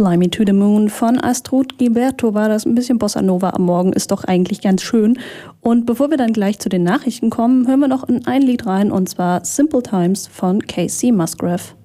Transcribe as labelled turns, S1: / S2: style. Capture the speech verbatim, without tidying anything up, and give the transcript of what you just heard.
S1: Fly Me to the Moon von Astrud Gilberto war das. Ein bisschen Bossa Nova am Morgen ist doch eigentlich ganz schön. Und bevor wir dann gleich zu den Nachrichten kommen, hören wir noch in ein Lied rein, und zwar Simple Times von Casey Musgrave.